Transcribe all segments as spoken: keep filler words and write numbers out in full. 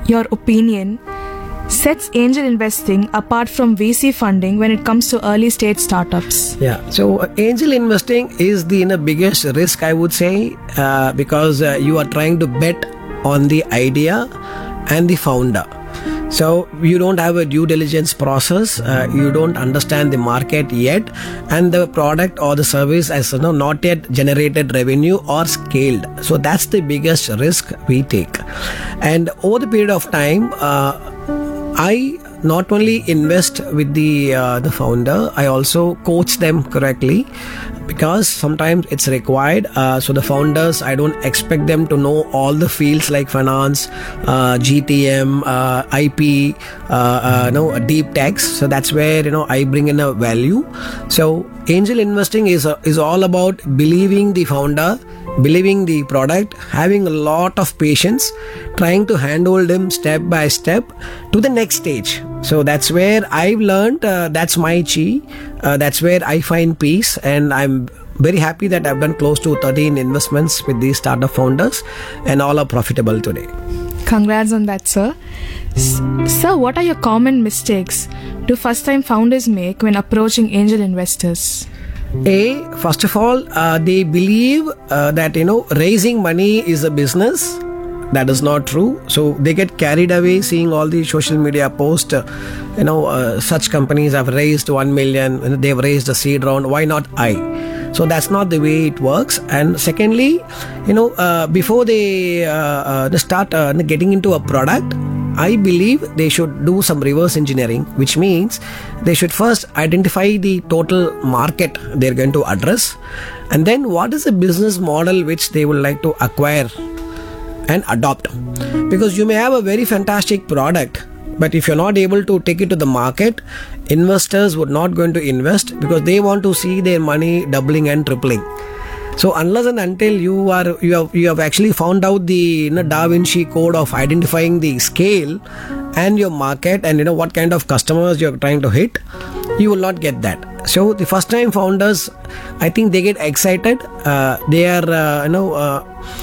your opinion, sets angel investing apart from V C funding when it comes to early stage startups? Yeah, so uh, angel investing is the you know, biggest risk, I would say, uh, because uh, you are trying to bet on the idea and the founder. So you don't have a due diligence process, uh, you don't understand the market yet, and the product or the service has you know, not yet generated revenue or scaled. So that's the biggest risk we take. And over the period of time, uh, I not only invest with the uh, the founder, I also coach them correctly, because sometimes it's required. Uh, so the founders, I don't expect them to know all the fields like finance, uh, G T M, uh, I P, uh, uh, no deep techs. So that's where you know I bring in a value. So angel investing is uh, is all about believing the founder, believing the product, having a lot of patience, trying to handhold him step by step to the next stage. So that's where I've learned, uh, that's my chi, uh, that's where I find peace, and I'm very happy that I've done close to thirteen investments with these startup founders, and all are profitable today. Congrats on that, sir. S- sir, what are your common mistakes do first time founders make when approaching angel investors? A, first of all, uh, they believe uh, that you know raising money is a business. That is not true. So they get carried away seeing all the social media posts. Uh, you know, uh, such companies have raised one million. They've raised a seed round. Why not I? So that's not the way it works. And secondly, you know, uh, before they uh, uh, start uh, getting into a product, I believe they should do some reverse engineering, which means they should first identify the total market they're going to address, and then what is the business model which they would like to acquire and adopt. Because you may have a very fantastic product, but if you're not able to take it to the market, investors would not going to invest, because they want to see their money doubling and tripling. So unless and until you are you have you have actually found out the you know, Da Vinci code of identifying the scale and your market, and you know what kind of customers you're trying to hit, you will not get that. So the first time founders, I think they get excited. Uh, they are uh, you know uh,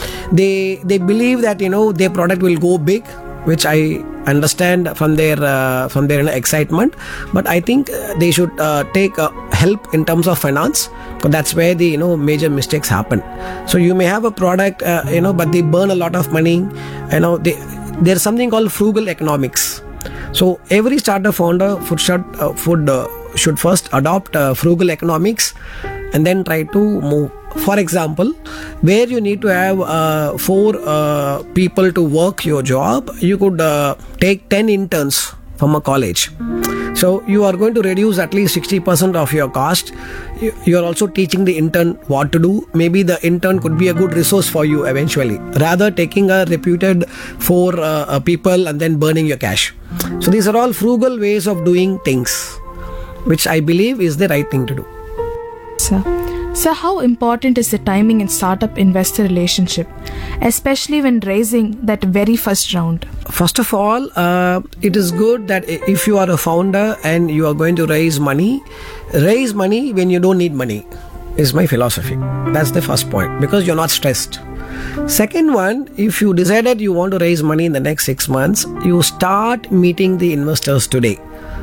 they they believe that you know their product will go big, which I understand from their uh, from their you know, excitement. But I think uh, they should uh, take uh, help in terms of finance, because that's where the you know major mistakes happen. So you may have a product, uh, you know, but they burn a lot of money. You know, they, there's something called frugal economics. So every startup founder should should, uh, should, uh, should first adopt uh, frugal economics, and then try to move. For example, where you need to have uh, four uh, people to work your job, you could uh, take ten interns from a college. So you are going to reduce at least sixty percent of your cost. You, you are also teaching the intern what to do. Maybe the intern could be a good resource for you eventually, rather taking a reputed four uh, uh, people and then burning your cash. So these are all frugal ways of doing things, which I believe is the right thing to do. Sir. So how important is the timing in startup investor relationship, especially when raising that very first round? First of all, uh, it is good that if you are a founder and you are going to raise money, raise money when you don't need money, is my philosophy. That's the first point, because you're not stressed. Second one, if you decided you want to raise money in the next six months, you start meeting the investors today.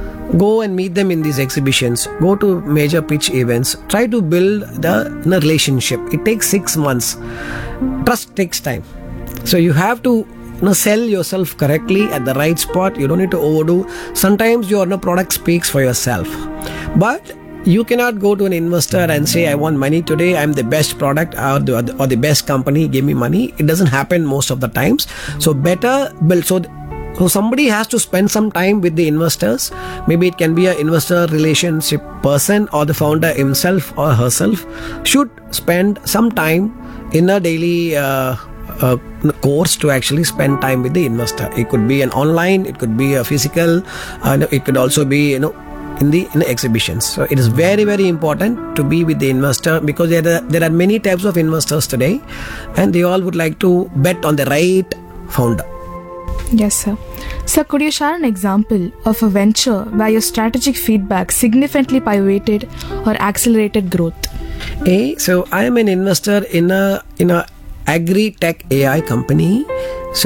Go and meet them in these exhibitions. Go to major pitch events. Try to build the, the relationship. It takes six months. Trust takes time. So you have to you know, sell yourself correctly at the right spot. You don't need to overdo. Sometimes your no, product speaks for yourself. But you cannot go to an investor and say, I want money today. I'm the best product or the, or the best company. Give me money. It doesn't happen most of the times. So better build. So So somebody has to spend some time with the investors. Maybe it can be an investor relationship person, or the founder himself or herself should spend some time in a daily uh, uh, course to actually spend time with the investor. It could be an online, it could be a physical, and it could also be you know in the in the exhibitions. So it is very very important to be with the investor, because there are, there are many types of investors today, and they all would like to bet on the right founder. Yes, sir. Sir, could you share an example of a venture where your strategic feedback significantly pivoted or accelerated growth? A, so I am an investor in a in a agri-tech A I company.